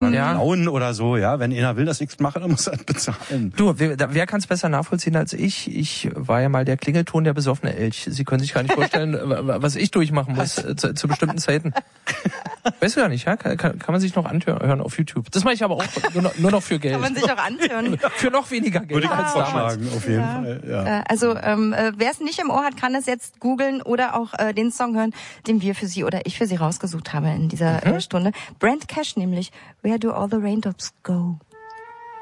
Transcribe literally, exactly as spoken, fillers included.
oder ja. klauen oder so. Ja, wenn einer will, dass ich es mache, dann muss er bezahlen. Du, wer, wer kann es besser nachvollziehen als ich? Ich war ja mal der Klingelton der besoffene Elch. Sie können sich gar nicht vorstellen, was ich durchmachen muss zu, zu bestimmten Zeiten. Weißt du gar nicht, ja? Kann, kann, kann man sich noch anhören auf YouTube. Das mache ich aber auch nur noch, nur noch für Geld. Kann man sich auch anhören. Für noch weniger Geld. Würde ich als auch vorschlagen, damals. auf jeden Ja. Fall. Ja. Also ähm, wer es nicht im Ohr hat, kann es jetzt googeln oder auch äh, den Song hören, den wir für Sie oder ich für Sie rausgesucht habe in dieser mhm. äh, Stunde. Brand Cash nämlich, Where Do All the Raindrops Go?